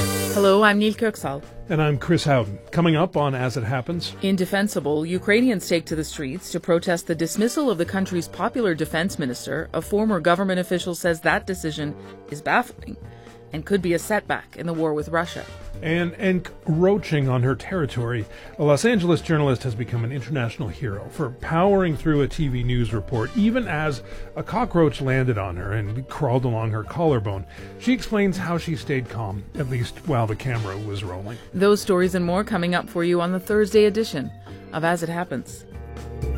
Hello, I'm Neil Kirksall. And I'm Chris Howden. Coming up on As It Happens. Indefensible, Ukrainians take to the streets to protest the dismissal of the country's popular defense minister. A former government official says that decision is baffling and could be a setback in the war with Russia. And encroaching on her territory, a Los Angeles journalist has become an international hero for powering through a TV news report, even as a cockroach landed on her and crawled along her collarbone. She explains how she stayed calm, at least while the camera was rolling. Those stories and more coming up for you on the Thursday edition of As It Happens.